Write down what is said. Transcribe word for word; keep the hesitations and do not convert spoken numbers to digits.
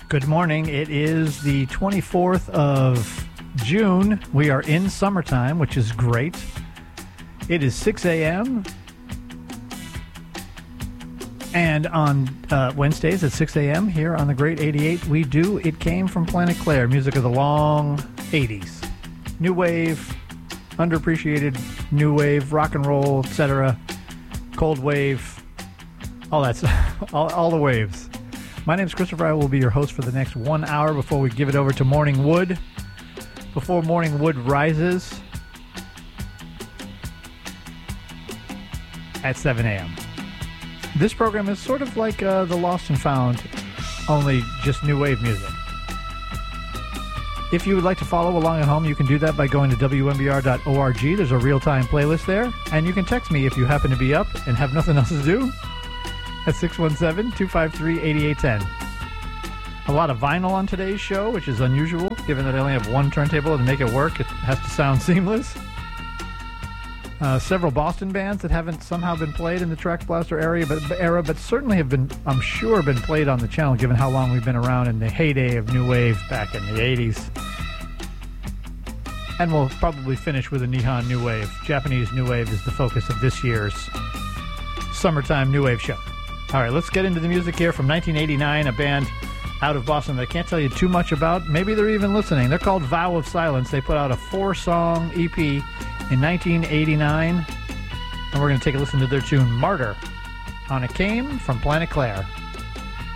Good morning. It is the twenty-fourth of June. We are in summertime, which is great. It is six a.m. And on uh, Wednesdays at six a.m. here on the Great eighty-eight, we do It Came from Planet Claire, music of the long eighties. New wave, underappreciated new wave, rock and roll, et cetera. Cold wave, all that stuff, all, all the waves. My name is Christopher. I will be your host for the next one hour before we give it over to Morning Wood. Before Morning Wood rises at seven a.m. This program is sort of like uh, the Lost and Found, only just new wave music. If you would like to follow along at home, you can do that by going to W M B R dot org. There's a real-time playlist there, and you can text me if you happen to be up and have nothing else to do at six one seven, two five three, eight eight one zero. A lot of vinyl on today's show, which is unusual, given that I only have one turntable to make it work. It has to sound seamless. Uh, several Boston bands that haven't somehow been played in the Track Blaster area, but, era, but certainly have been, I'm sure, been played on the channel, given how long we've been around in the heyday of New Wave back in the eighties. And we'll probably finish with a Nihon New Wave. Japanese New Wave is the focus of this year's Summertime New Wave show. All right, let's get into the music here from nineteen eighty-nine, a band out of Boston that I can't tell you too much about. Maybe they're even listening. They're called Vow of Silence. They put out a four-song E P in nineteen eighty-nine, and we're going to take a listen to their tune, Martyr, on It Came from Planet Claire.